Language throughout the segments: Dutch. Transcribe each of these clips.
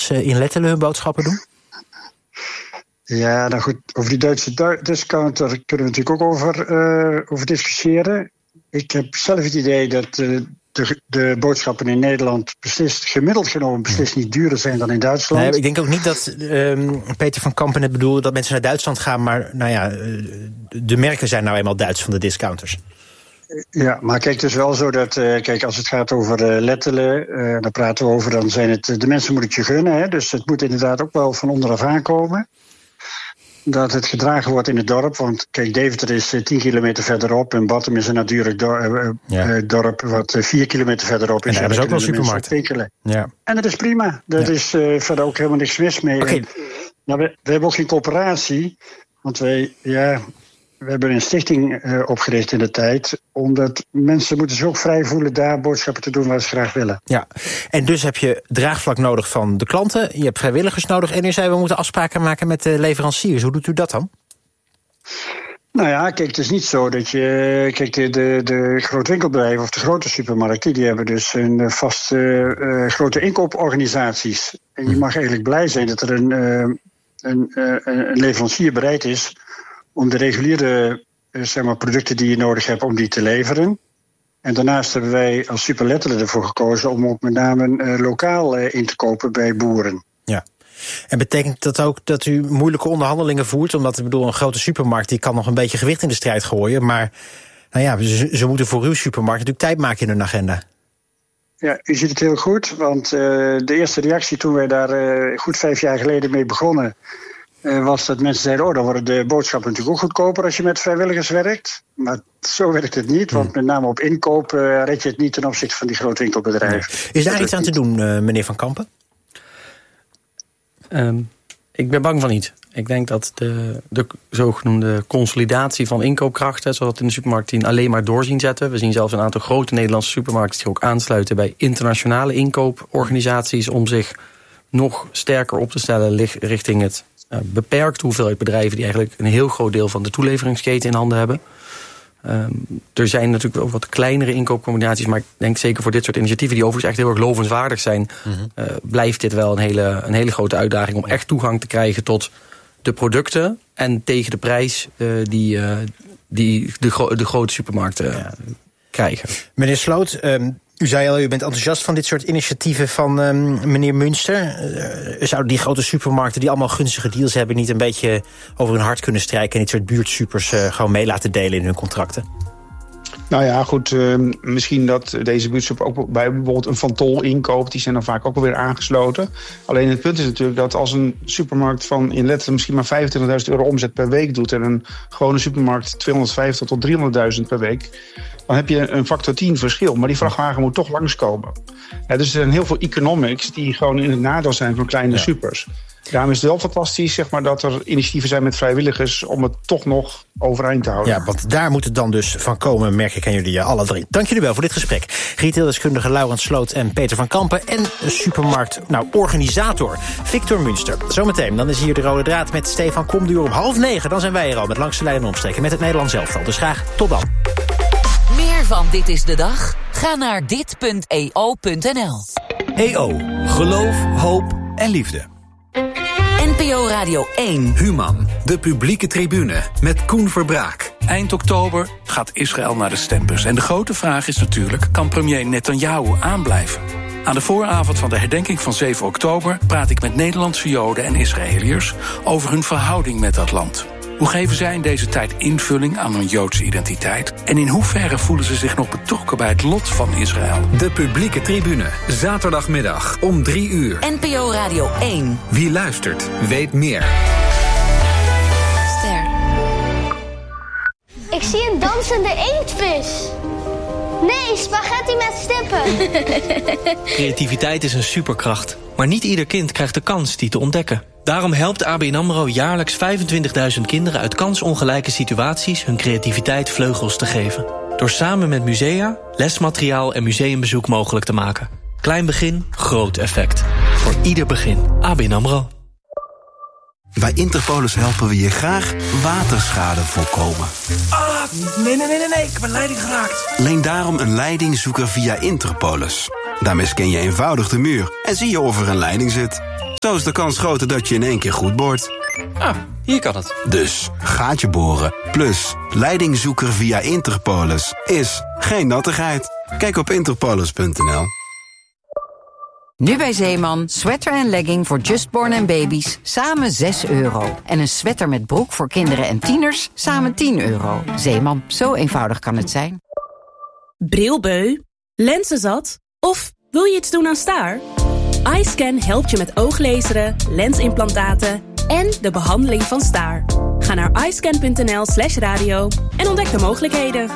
mensen in Lettelen hun boodschappen doen? Ja, nou goed, over die Duitse discounter kunnen we natuurlijk ook over discussiëren. Ik heb zelf het idee dat de boodschappen in Nederland gemiddeld genomen beslist niet duurder zijn dan in Duitsland. Nee, ik denk ook niet dat Peter van Kampen net bedoelde dat mensen naar Duitsland gaan, maar de merken zijn nou eenmaal Duits van de discounters. Ja, maar kijk, het is wel zo dat, als het gaat over Lettelen, daar praten we over, dan zijn het, de mensen moeten het je gunnen, hè, dus het moet inderdaad ook wel van onderaf aankomen. Dat het gedragen wordt in het dorp, want kijk, Deventer is 10 kilometer verderop en Battum is een natuurlijk dorp wat 4 kilometer verderop is. En daar is ook wel supermarkt. Ja. En dat is prima, daar is verder ook helemaal niks mis mee. Okay. We hebben ook geen coöperatie, want we hebben een stichting opgericht in de tijd, omdat mensen moeten zich ook vrij voelen daar boodschappen te doen waar ze graag willen. Ja, en dus heb je draagvlak nodig van de klanten, je hebt vrijwilligers nodig en u zei we moeten afspraken maken met de leveranciers. Hoe doet u dat dan? Nou ja, kijk, het is niet zo dat je... Kijk, de grootwinkelbedrijven of de grote supermarkten, die hebben dus een vaste grote inkooporganisaties. En je mag eigenlijk blij zijn dat er een leverancier bereid is om de reguliere producten die je nodig hebt, om die te leveren. En daarnaast hebben wij als Super Lettelen ervoor gekozen om ook met name lokaal in te kopen bij boeren. Ja. En betekent dat ook dat u moeilijke onderhandelingen voert? Omdat een grote supermarkt die kan nog een beetje gewicht in de strijd gooien. Maar ze moeten voor uw supermarkt natuurlijk tijd maken in hun agenda. Ja, u ziet het heel goed. Want de eerste reactie toen wij daar goed 5 jaar geleden mee begonnen, was dat mensen zeiden, dan worden de boodschappen natuurlijk ook goedkoper als je met vrijwilligers werkt. Maar zo werkt het niet, want met name op inkoop red je het niet ten opzichte van die grote winkelbedrijven. Nee. Is daar iets aan te doen, meneer Van Kampen? Ik ben bang van niet. Ik denk dat de zogenoemde consolidatie van inkoopkrachten, zoals het in de supermarkt alleen maar door zien zetten. We zien zelfs een aantal grote Nederlandse supermarkten zich ook aansluiten bij internationale inkooporganisaties om zich nog sterker op te stellen richting het beperkt hoeveelheid bedrijven die eigenlijk een heel groot deel van de toeleveringsketen in handen hebben. Er zijn natuurlijk ook wat kleinere inkoopcombinaties, maar ik denk zeker voor dit soort initiatieven, die overigens echt heel erg lovenswaardig zijn, blijft dit wel een hele grote uitdaging om echt toegang te krijgen tot de producten en tegen de prijs die de grote supermarkten krijgen. Meneer Sloot, u zei al, u bent enthousiast van dit soort initiatieven van meneer Münster. Zouden die grote supermarkten die allemaal gunstige deals hebben niet een beetje over hun hart kunnen strijken en dit soort buurtsupers gewoon mee laten delen in hun contracten? Nou ja, goed, misschien dat deze buurtsuper ook bij bijvoorbeeld een Van Tol inkoopt. Die zijn dan vaak ook alweer aangesloten. Alleen het punt is natuurlijk dat als een supermarkt van in Lettelen misschien maar €25.000 omzet per week doet en een gewone supermarkt 250 tot 300.000 per week, dan heb je een factor 10 verschil. Maar die vrachtwagen moet toch langskomen. Ja, dus er zijn heel veel economics die gewoon in het nadeel zijn van kleine supers. Daarom is het wel fantastisch dat er initiatieven zijn met vrijwilligers om het toch nog overeind te houden. Ja, want daar moet het dan dus van komen, merk ik aan jullie alle drie. Dank jullie wel voor dit gesprek. Retaildeskundige Laurens Sloot en Peter van Kampen en supermarktorganisator Victor Münster. Zometeen, dan is hier de rode draad met Stefan Komduur om 8:30. Dan zijn wij er al met Langs de Lijn en Omstreken met het Nederlands elftal. Dus graag tot dan. Meer van Dit is de Dag? Ga naar dit.eo.nl. EO. Geloof, hoop en liefde. NPO Radio 1. Human, de publieke tribune met Koen Verbraak. Eind oktober gaat Israël naar de stembus. En de grote vraag is natuurlijk, kan premier Netanyahu aanblijven? Aan de vooravond van de herdenking van 7 oktober... praat ik met Nederlandse Joden en Israëliërs over hun verhouding met dat land. Hoe geven zij in deze tijd invulling aan hun Joodse identiteit? En in hoeverre voelen ze zich nog betrokken bij het lot van Israël? De publieke tribune, zaterdagmiddag om 3:00. NPO Radio 1. Wie luistert, weet meer. Ster. Ik zie een dansende inktvis. Nee, spaghetti met stippen. Creativiteit is een superkracht. Maar niet ieder kind krijgt de kans die te ontdekken. Daarom helpt ABN AMRO jaarlijks 25.000 kinderen uit kansongelijke situaties hun creativiteit vleugels te geven. Door samen met musea, lesmateriaal en museumbezoek mogelijk te maken. Klein begin, groot effect. Voor ieder begin. ABN AMRO. Bij Interpolis helpen we je graag waterschade voorkomen. Nee, ik heb een leiding geraakt. Leen daarom een leidingzoeker via Interpolis. Daarmee scan je eenvoudig de muur en zie je of er een leiding zit. Zo is de kans groter dat je in één keer goed boort. Ah, hier kan het. Dus gaatje boren plus leidingzoeker via Interpolis is geen nattigheid. Kijk op interpolis.nl. Nu bij Zeeman, sweater en legging voor justborn en baby's, samen €6. En een sweater met broek voor kinderen en tieners, samen €10. Zeeman, zo eenvoudig kan het zijn. Brilbeu, lenzenzat of wil je iets doen aan staar? iScan helpt je met ooglezeren, lensimplantaten en de behandeling van staar. Ga naar iScan.nl/radio en ontdek de mogelijkheden.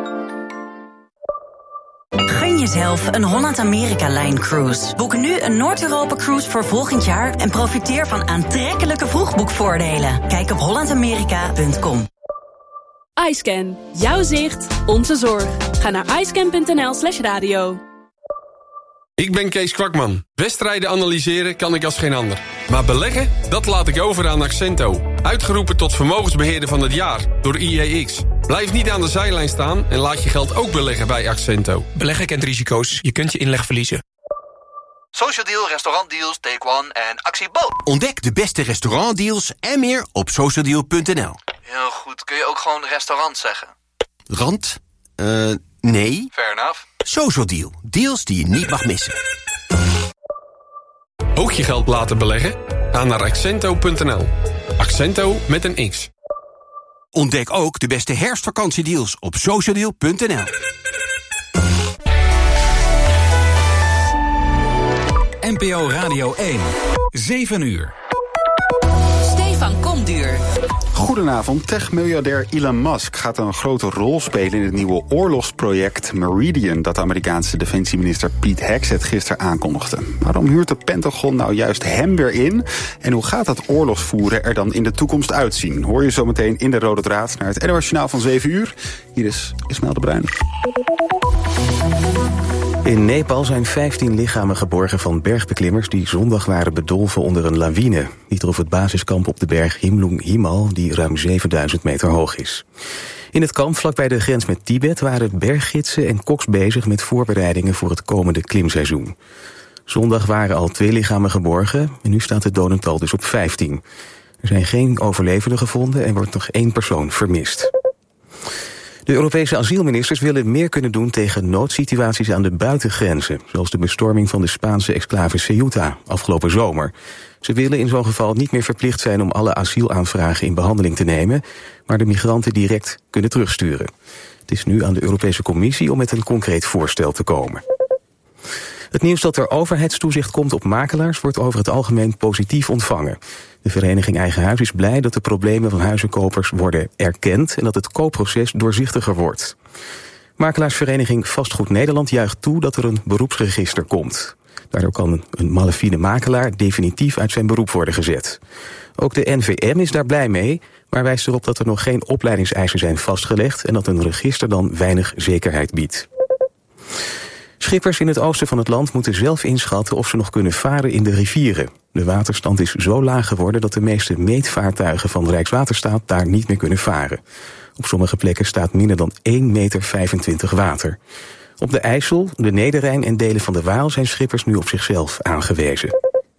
Gun jezelf een Holland-Amerika-lijn-cruise. Boek nu een Noord-Europa-cruise voor volgend jaar en profiteer van aantrekkelijke vroegboekvoordelen. Kijk op hollandamerika.com. iScan, jouw zicht, onze zorg. Ga naar iScan.nl/radio. Ik ben Kees Kwakman. Wedstrijden analyseren kan ik als geen ander. Maar beleggen, dat laat ik over aan Accento. Uitgeroepen tot vermogensbeheerder van het jaar door IEX. Blijf niet aan de zijlijn staan en laat je geld ook beleggen bij Accento. Beleggen kent risico's. Je kunt je inleg verliezen. Social Deal, restaurantdeals, Take One en Actie Bo. Ontdek de beste restaurantdeals en meer op socialdeal.nl. Heel goed. Kun je ook gewoon restaurant zeggen? Rand? Nee. Fair enough. Social Deal. Deals die je niet mag missen. Ook je geld laten beleggen? Ga naar accento.nl. Accento met een X. Ontdek ook de beste herfstvakantiedeals op socialdeal.nl. NPO Radio 1, 7 uur. Stefan Komduur. Goedenavond. Tech-miljardair Elon Musk gaat een grote rol spelen in het nieuwe oorlogsproject Meridian dat de Amerikaanse defensieminister Pete Hegseth gisteren aankondigde. Waarom huurt de Pentagon nou juist hem weer in? En hoe gaat dat oorlogsvoeren er dan in de toekomst uitzien? Hoor je zometeen in de Rode Draad naar het NOS Journaal van 7 uur. Hier is Ismaël de Bruin. In Nepal zijn 15 lichamen geborgen van bergbeklimmers die zondag waren bedolven onder een lawine. Die trof het basiskamp op de berg Himlung Himal, die ruim 7000 meter hoog is. In het kamp vlakbij de grens met Tibet waren berggidsen en koks bezig met voorbereidingen voor het komende klimseizoen. Zondag waren al 2 lichamen geborgen en nu staat het dodental dus op 15. Er zijn geen overlevenden gevonden en wordt nog 1 persoon vermist. De Europese asielministers willen meer kunnen doen tegen noodsituaties aan de buitengrenzen, zoals de bestorming van de Spaanse exclave Ceuta afgelopen zomer. Ze willen in zo'n geval niet meer verplicht zijn om alle asielaanvragen in behandeling te nemen, maar de migranten direct kunnen terugsturen. Het is nu aan de Europese Commissie om met een concreet voorstel te komen. Het nieuws dat er overheidstoezicht komt op makelaars wordt over het algemeen positief ontvangen. De vereniging Eigen Huis is blij dat de problemen van huizenkopers worden erkend en dat het koopproces doorzichtiger wordt. Makelaarsvereniging Vastgoed Nederland juicht toe dat er een beroepsregister komt. Daardoor kan een malafide makelaar definitief uit zijn beroep worden gezet. Ook de NVM is daar blij mee, maar wijst erop dat er nog geen opleidingseisen zijn vastgelegd en dat een register dan weinig zekerheid biedt. Schippers in het oosten van het land moeten zelf inschatten of ze nog kunnen varen in de rivieren. De waterstand is zo laag geworden dat de meeste meetvaartuigen van Rijkswaterstaat daar niet meer kunnen varen. Op sommige plekken staat minder dan 1,25 meter water. Op de IJssel, de Nederrijn en delen van de Waal zijn schippers nu op zichzelf aangewezen.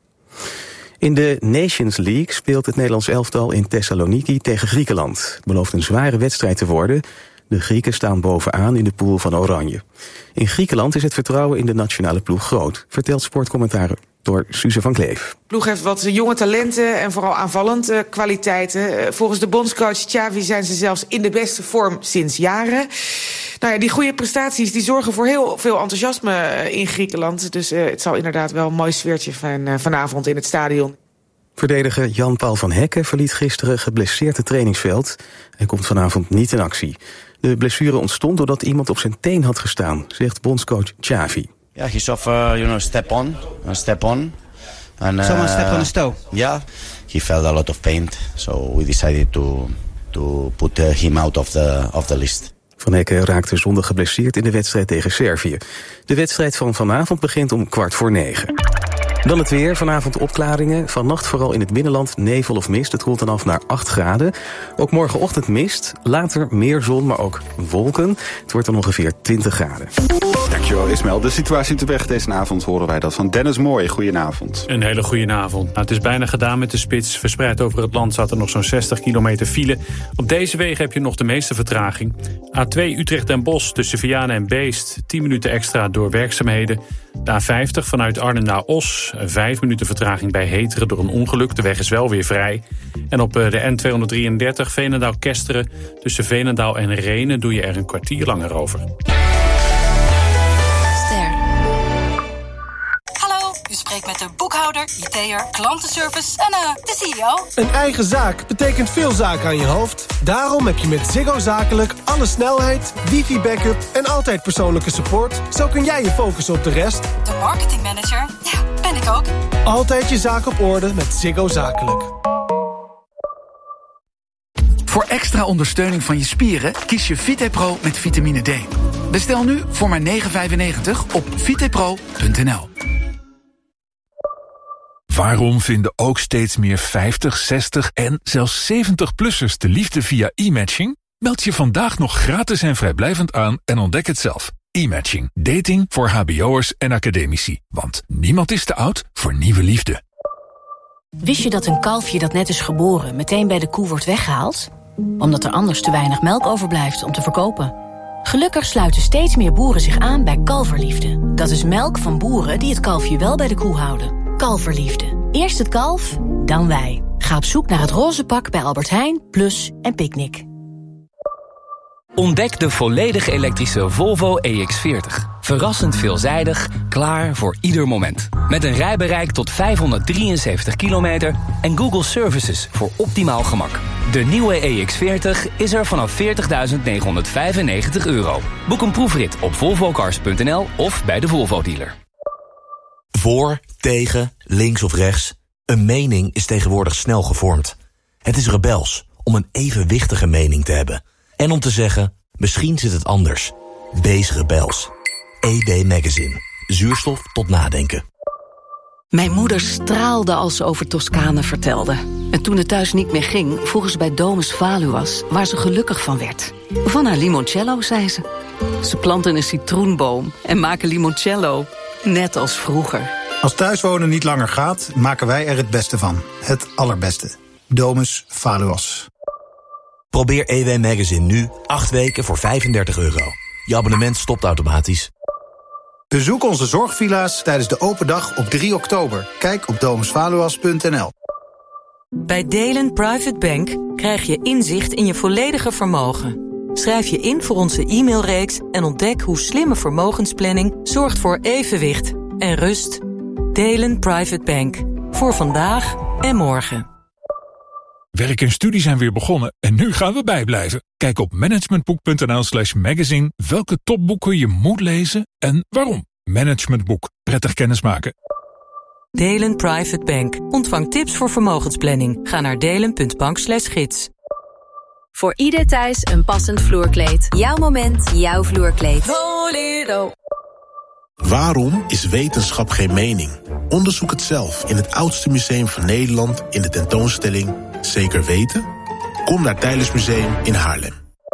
In de Nations League speelt het Nederlands elftal in Thessaloniki tegen Griekenland. Het belooft een zware wedstrijd te worden. De Grieken staan bovenaan in de pool van Oranje. In Griekenland is het vertrouwen in de nationale ploeg groot, vertelt sportcommentator Suze van Kleef. De ploeg heeft wat jonge talenten en vooral aanvallend kwaliteiten. Volgens de bondscoach Xavi zijn ze zelfs in de beste vorm sinds jaren. Nou ja, die goede prestaties die zorgen voor heel veel enthousiasme in Griekenland. Dus het zal inderdaad wel een mooi sfeertje vanavond in het stadion. Verdediger Jan-Paul van Hekken verliet gisteren geblesseerd het trainingsveld. Hij komt vanavond niet in actie. De blessure ontstond doordat iemand op zijn teen had gestaan, zegt bondscoach Xavi. Yeah, he suffered, step on. And, someone stepped on his toe? Yeah, he felt a lot of pain. So we decided to put him out of the list. Van Hekken raakte zondag geblesseerd in de wedstrijd tegen Servië. De wedstrijd van vanavond begint om 8:45. Dan het weer, vanavond opklaringen. Vannacht vooral in het binnenland nevel of mist. Het koelt dan af naar 8 graden. Ook morgenochtend mist, later meer zon, maar ook wolken. Het wordt dan ongeveer 20 graden. Dankjewel Ismaël. De situatie op de weg deze avond horen wij dat van Dennis Mooi. Goedenavond. Een hele goede avond. Nou, het is bijna gedaan met de spits. Verspreid over het land staat er nog zo'n 60 kilometer file. Op deze wegen heb je nog de meeste vertraging. A2 Utrecht Den Bosch tussen Vianen en Beest. 10 minuten extra door werkzaamheden. De A50 vanuit Arnhem naar Os. 5 minuten vertraging bij Heteren door een ongeluk. De weg is wel weer vrij. En op de N233 Veenendaal-Kesteren. Tussen Veenendaal en Rhenen doe je er een kwartier langer over. U spreekt met de boekhouder, IT'er, klantenservice en de CEO. Een eigen zaak betekent veel zaken aan je hoofd. Daarom heb je met Ziggo Zakelijk alle snelheid, wifi-backup en altijd persoonlijke support. Zo kun jij je focussen op de rest. De marketingmanager, ja, ben ik ook. Altijd je zaak op orde met Ziggo Zakelijk. Voor extra ondersteuning van je spieren kies je VitePro met vitamine D. Bestel nu voor maar €9,95 op vitepro.nl. Waarom vinden ook steeds meer 50, 60 en zelfs 70-plussers de liefde via e-matching? Meld je vandaag nog gratis en vrijblijvend aan en ontdek het zelf. E-matching. Dating voor hbo'ers en academici. Want niemand is te oud voor nieuwe liefde. Wist je dat een kalfje dat net is geboren meteen bij de koe wordt weggehaald? Omdat er anders te weinig melk overblijft om te verkopen. Gelukkig sluiten steeds meer boeren zich aan bij Kalverliefde. Dat is melk van boeren die het kalfje wel bij de koe houden. Kalverliefde. Eerst het kalf, dan wij. Ga op zoek naar het roze pak bij Albert Heijn, Plus en Picnic. Ontdek de volledig elektrische Volvo EX40. Verrassend veelzijdig, klaar voor ieder moment. Met een rijbereik tot 573 kilometer en Google Services voor optimaal gemak. De nieuwe EX40 is er vanaf €40.995. Boek een proefrit op volvocars.nl of bij de Volvo-dealer. Voor, tegen, links of rechts. Een mening is tegenwoordig snel gevormd. Het is rebels om een evenwichtige mening te hebben. En om te zeggen, misschien zit het anders. Wees rebels. EW Magazine. Zuurstof tot nadenken. Mijn moeder straalde als ze over Toscane vertelde. En toen het thuis niet meer ging, vroeg ze bij Domus Valuas, waar ze gelukkig van werd. Van haar limoncello, zei ze. Ze planten een citroenboom en maken limoncello. Net als vroeger. Als thuiswonen niet langer gaat, maken wij er het beste van. Het allerbeste. Domus Valuas. Probeer EW Magazine nu 8 weken voor €35. Je abonnement stopt automatisch. Bezoek onze zorgvilla's tijdens de open dag op 3 oktober. Kijk op domusvaluas.nl. Bij Delen Private Bank krijg je inzicht in je volledige vermogen. Schrijf je in voor onze e-mailreeks en ontdek hoe slimme vermogensplanning zorgt voor evenwicht en rust. Delen Private Bank. Voor vandaag en morgen. Werk en studie zijn weer begonnen en nu gaan we bijblijven. Kijk op managementboek.nl/magazine welke topboeken je moet lezen en waarom. Managementboek. Prettig kennismaken. Delen Private Bank. Ontvang tips voor vermogensplanning. Ga naar delen.bank/gids. Voor ieder thuis een passend vloerkleed. Jouw moment, jouw vloerkleed. Bolero. Waarom is wetenschap geen mening? Onderzoek het zelf in het oudste museum van Nederland in de tentoonstelling Zeker Weten? Kom naar Teylers Museum in Haarlem.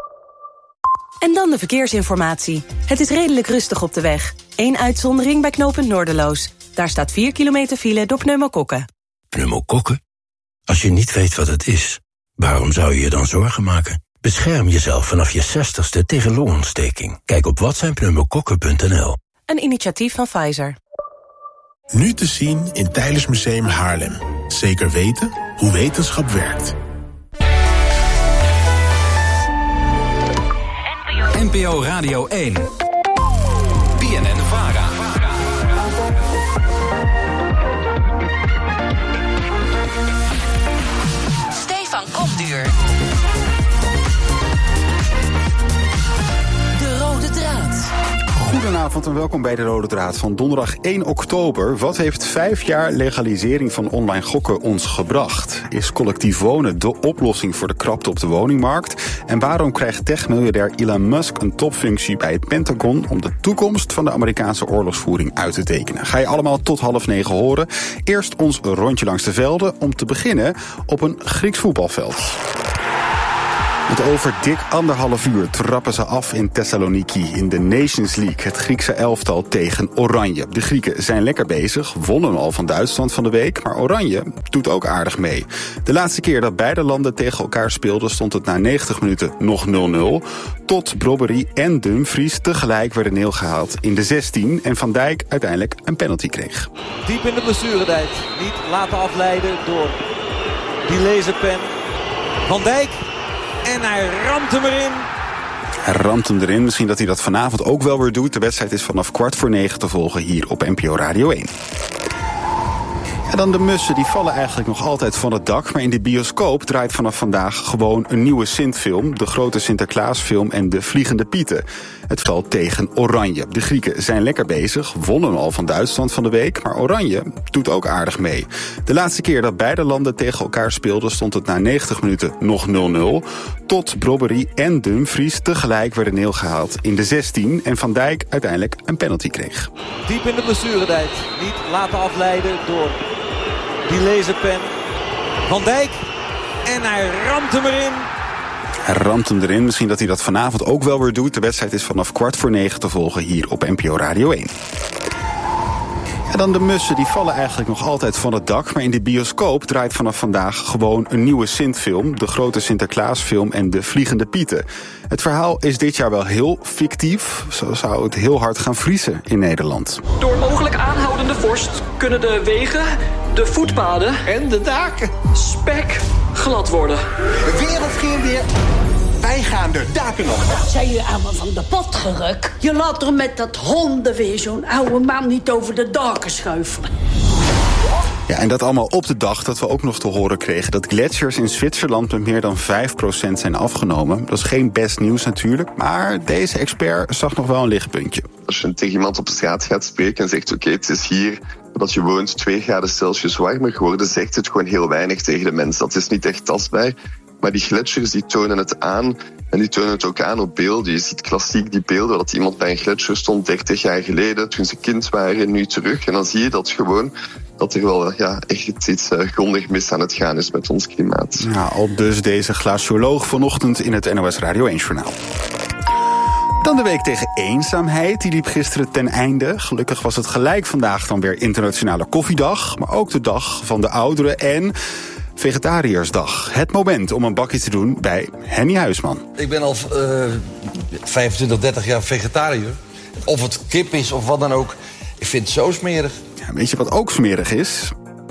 En dan de verkeersinformatie. Het is redelijk rustig op de weg. Eén uitzondering bij knooppunt Noorderloos. Daar staat 4 kilometer file door pneumokokken. Pneumokokken? Als je niet weet wat het is, waarom zou je je dan zorgen maken? Bescherm jezelf vanaf je 60ste tegen longontsteking. Kijk op watzijnpneumokokken.nl. Een initiatief van Pfizer. Nu te zien in Teylers Museum Haarlem. Zeker weten hoe wetenschap werkt. NPO Radio 1. BNN-VARA. Stefan Kopduur. De Rode Draad. Goedenavond en welkom bij de Rode Draad van donderdag 1 oktober. Wat heeft 5 jaar legalisering van online gokken ons gebracht? Is collectief wonen de oplossing voor de krapte op de woningmarkt? En waarom krijgt techmiljardair Elon Musk een topfunctie bij het Pentagon om de toekomst van de Amerikaanse oorlogsvoering uit te tekenen? Ga je allemaal tot 8:30 horen. Eerst ons rondje langs de velden, om te beginnen op een Grieks voetbalveld. Met over dik 1,5 uur trappen ze af in Thessaloniki in de Nations League. Het Griekse elftal tegen Oranje. De Grieken zijn lekker bezig, wonnen al van Duitsland van de week, maar Oranje doet ook aardig mee. De laatste keer dat beide landen tegen elkaar speelden stond het na 90 minuten nog 0-0. Tot Brobbery en Dumfries tegelijk werden neergehaald in de 16 en Van Dijk uiteindelijk een penalty kreeg. Diep in de blessuretijd. Niet laten afleiden door die laserpen. Van Dijk. En hij ramt hem erin. Hij ramt hem erin. Misschien dat hij dat vanavond ook wel weer doet. De wedstrijd is vanaf 8:45 te volgen hier op NPO Radio 1. En dan de mussen, die vallen eigenlijk nog altijd van het dak. Maar in de bioscoop draait vanaf vandaag gewoon een nieuwe Sint-film. De grote Sinterklaasfilm en de Vliegende Pieten. Het valt tegen Oranje. De Grieken zijn lekker bezig, wonnen al van Duitsland van de week. Maar Oranje doet ook aardig mee. De laatste keer dat beide landen tegen elkaar speelden stond het na 90 minuten nog 0-0. Tot Brobbery en Dumfries tegelijk werden neergehaald in de 16 en Van Dijk uiteindelijk een penalty kreeg. Diep in de blessuretijd. Niet laten afleiden door die laserpen. Van Dijk. En hij ramt hem erin. Hij ramt hem erin. Misschien dat hij dat vanavond ook wel weer doet. De wedstrijd is vanaf 8:45 te volgen hier op NPO Radio 1. En dan de mussen, die vallen eigenlijk nog altijd van het dak. Maar in de bioscoop draait vanaf vandaag gewoon een nieuwe Sint-film. De grote Sinterklaasfilm en de Vliegende Pieten. Het verhaal is dit jaar wel heel fictief. Zo zou het heel hard gaan vriezen in Nederland. Door mogelijk aanhoudende vorst kunnen de wegen, de voetpaden en de daken spek glad worden. Weer of geen weer, wij gaan de daken nog. Dat zijn jullie allemaal van de pot gerukt. Je laat er met dat hondenweer zo'n oude man niet over de daken schuifelen. Ja, en dat allemaal op de dag dat we ook nog te horen kregen dat gletsjers in Zwitserland met meer dan 5% zijn afgenomen. Dat is geen best nieuws natuurlijk, maar deze expert zag nog wel een lichtpuntje. Als je tegen iemand op straat gaat spreken en zegt oké, het is hier dat je woont 2 graden Celsius warmer geworden, zegt het gewoon heel weinig tegen de mens. Dat is niet echt tastbaar. Maar die gletsjers die tonen het aan. En die tonen het ook aan op beelden. Je ziet klassiek die beelden dat iemand bij een gletsjer stond 30 jaar geleden, toen ze kind waren, nu terug. En dan zie je dat gewoon dat er wel echt iets grondig mis aan het gaan is met ons klimaat. Ja, al dus deze glacioloog vanochtend in het NOS Radio 1-journaal. Dan de week tegen eenzaamheid, die liep gisteren ten einde. Gelukkig was het gelijk vandaag dan weer Internationale Koffiedag, maar ook de dag van de ouderen en Vegetariërsdag. Het moment om een bakje te doen bij Henny Huisman. Ik ben al 25, 30 jaar vegetariër. Of het kip is of wat dan ook. Ik vind het zo smerig. Ja, weet je wat ook smerig is?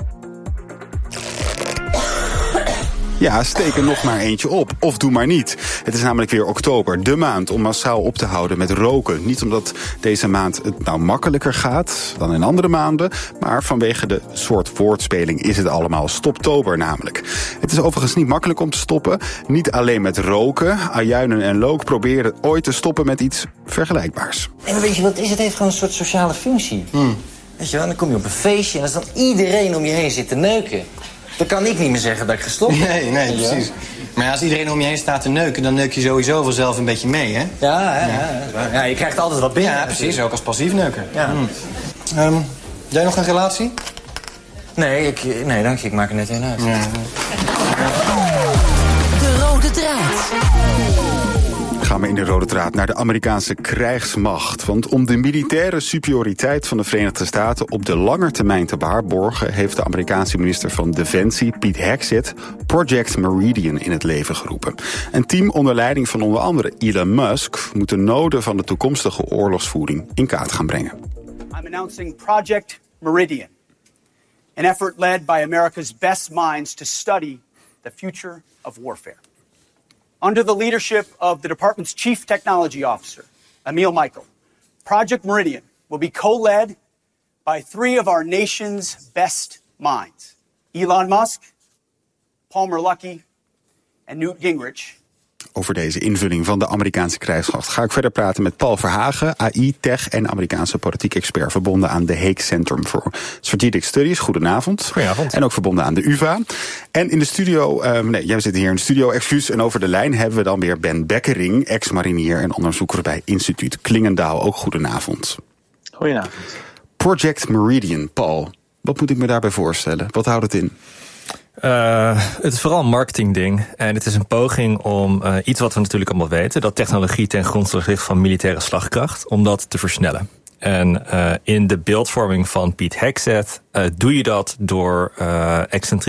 Ja, steek er nog maar eentje op. Of doe maar niet. Het is namelijk weer oktober, de maand om massaal op te houden met roken. Niet omdat deze maand het nou makkelijker gaat dan in andere maanden, maar vanwege de soort woordspeling is het allemaal stoptober namelijk. Het is overigens niet makkelijk om te stoppen. Niet alleen met roken. Ajuinen en Look proberen ooit te stoppen met iets vergelijkbaars. En maar weet je wat het is? Het heeft gewoon een soort sociale functie. Weet je wel, dan kom je op een feestje en als dan iedereen om je heen zit te neuken, dan kan ik niet meer zeggen dat ik gestopt ben. Nee, precies. Maar ja, als iedereen om je heen staat te neuken, dan neuk je sowieso vanzelf een beetje mee, hè? Ja, je krijgt altijd wat binnen. Ja, precies, ook als passief neuker. Ja. Jij nog een relatie? Nee, dank je, ik maak er net een uit. Ja. De rode draad. Gaan we in de rode draad naar de Amerikaanse krijgsmacht. Want om de militaire superioriteit van de Verenigde Staten op de lange termijn te waarborgen, heeft de Amerikaanse minister van Defensie, Pete Hegseth, Project Meridian in het leven geroepen. Een team onder leiding van onder andere Elon Musk moet de noden van de toekomstige oorlogsvoering in kaart gaan brengen. I'm announcing Project Meridian, an effort led by America's best minds to study the future of warfare. Under the leadership of the department's Chief Technology Officer, Emil Michael, Project Meridian will be co-led by 3 of our nation's best minds, Elon Musk, Palmer Luckey en Newt Gingrich. Over deze invulling van de Amerikaanse krijgsmacht ga ik verder praten met Paul Verhagen, AI, tech en Amerikaanse politiek expert, verbonden aan de Hague Centrum for Strategic Studies. Goedenavond. Goedenavond. En ook verbonden aan de UvA. En in de studio, jij zit hier in de studio, excuus. En over de lijn hebben we dan weer Ben Bekkering, ex-marinier en onderzoeker bij Instituut Klingendaal. Ook goedenavond. Goedenavond. Project Meridian, Paul. Wat moet ik me daarbij voorstellen? Wat houdt het in? Het is vooral een marketingding. En het is een poging om iets wat we natuurlijk allemaal weten, dat technologie ten grondslag ligt van militaire slagkracht, om dat te versnellen. En in de beeldvorming van Pete Hegseth doe je dat door excentriek